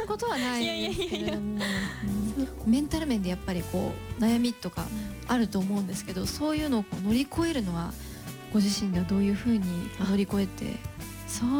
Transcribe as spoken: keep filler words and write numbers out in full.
なことはないですけれども、 いやいやいやうんメンタル面でやっぱりこう悩みとかあると思うんですけど、そういうのをこう乗り越えるのはご自身ではどういうふうに乗り越えて？ そう